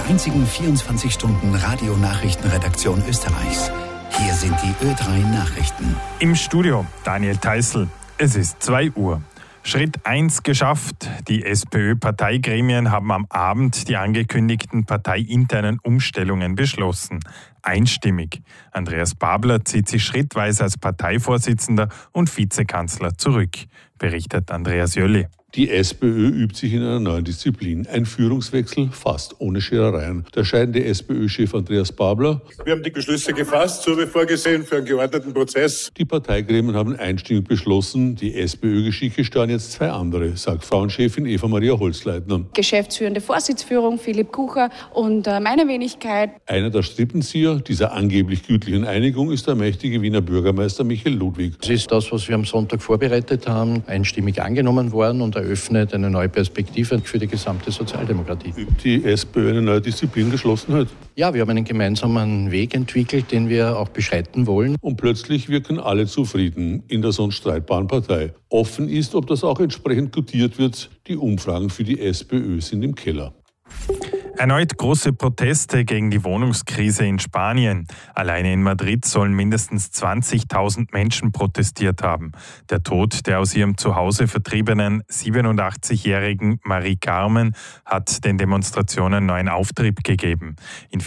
einzigen 24-Stunden-Radio-Nachrichtenredaktion Österreichs. Hier sind die Ö3 Nachrichten. Im Studio Daniel Theißl. Es ist 2 Uhr. Schritt 1 geschafft. Die SPÖ-Parteigremien haben am Abend die angekündigten parteiinternen Umstellungen beschlossen. Einstimmig. Andreas Babler zieht sich schrittweise als Parteivorsitzender und Vizekanzler zurück, berichtet Andreas Jölle. Die SPÖ übt sich in einer neuen Disziplin. Ein Führungswechsel fast ohne Scherereien. Der scheidende SPÖ-Chef Andreas Babler: Wir haben die Beschlüsse gefasst, so wie vorgesehen, für einen geordneten Prozess. Die Parteigremien haben einstimmig beschlossen, die SPÖ-Geschicke steuern jetzt 2 andere, sagt Frauenchefin Eva-Maria Holzleitner. Geschäftsführende Vorsitzführung Philipp Kucher und meine Wenigkeit. Einer der Strippenzieher dieser angeblich gütlichen Einigung ist der mächtige Wiener Bürgermeister Michael Ludwig. Es ist das, was wir am Sonntag vorbereitet haben, einstimmig angenommen worden und eröffnet eine neue Perspektive für die gesamte Sozialdemokratie. Übt die SPÖ eine neue Disziplin, Geschlossenheit? Ja, wir haben einen gemeinsamen Weg entwickelt, den wir auch beschreiten wollen. Und plötzlich wirken alle zufrieden in der sonst streitbaren Partei. Offen ist, ob das auch entsprechend gutiert wird. Die Umfragen für die SPÖ sind im Keller. Erneut große Proteste gegen die Wohnungskrise in Spanien. Alleine in Madrid sollen mindestens 20.000 Menschen protestiert haben. Der Tod der aus ihrem Zuhause vertriebenen 87-jährigen Marie Carmen hat den Demonstrationen neuen Auftrieb gegeben. In